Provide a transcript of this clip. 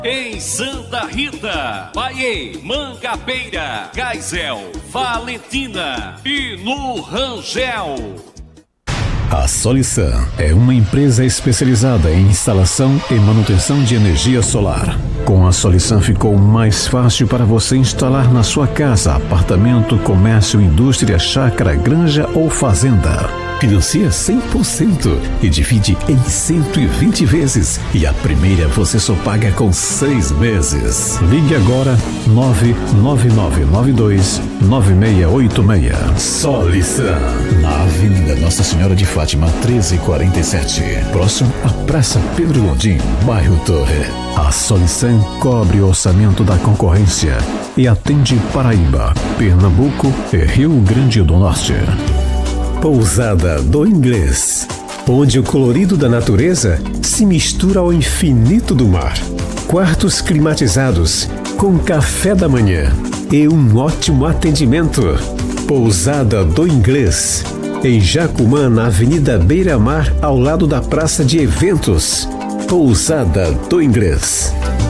Em Santa Rita, Bahia, Mangabeira, Geisel, Valentina e no Rangel. A Solisan é uma empresa especializada em instalação e manutenção de energia solar. Com a Solisan ficou mais fácil para você instalar na sua casa, apartamento, comércio, indústria, chácara, granja ou fazenda. Financia 100% e divide em 120 vezes. E a primeira você só paga com 6 meses. Ligue agora 999929686. Solisan, na Avenida Nossa Senhora de Fátima 1347, próximo à Praça Pedro Gondim, bairro Torre. A Solisan cobre o orçamento da concorrência e atende Paraíba, Pernambuco e Rio Grande do Norte. Pousada do Inglês, onde o colorido da natureza se mistura ao infinito do mar. Quartos climatizados, com café da manhã e um ótimo atendimento. Pousada do Inglês, em Jacumã, na Avenida Beira Mar, ao lado da Praça de Eventos. Pousada do Inglês.